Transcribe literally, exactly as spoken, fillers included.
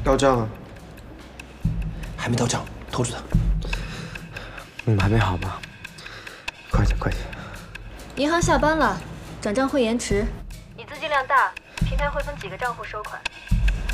到账了？ 还没到账，拖住他。 你们还没好吗？快点，快点！ 银行下班了，转账会延迟。你资金量大，平台会分几个账户收款。